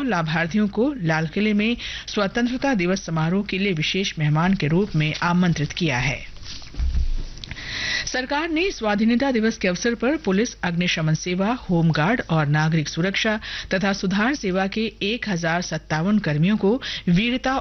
लाभार्थियों को लाल किले में स्वतंत्रता दिवस समारोह के लिए विशेष मेहमान के रूप में आमंत्रित किया है। सरकार ने स्वाधीनता दिवस के अवसर पर पुलिस, अग्निशमन सेवा, होमगार्ड और नागरिक सुरक्षा तथा सुधार सेवा के 1057 कर्मियों को वीरता